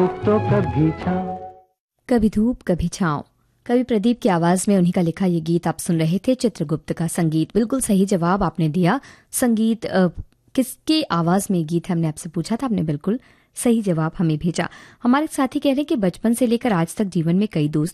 धूप तो कभी छाँव। कभी धूप कभी छाँव। कवि प्रदीप की आवाज में उन्हीं का लिखा ये गीत आप सुन रहे थे। चित्रगुप्त का संगीत। बिल्कुल सही जवाब आपने दिया। संगीत किसकी आवाज में गीत है, हमने आपसे पूछा था, आपने बिल्कुल सही जवाब हमें भेजा। हमारे साथी कह रहे हैं कि बचपन से लेकर आज तक जीवन में कई दोस्त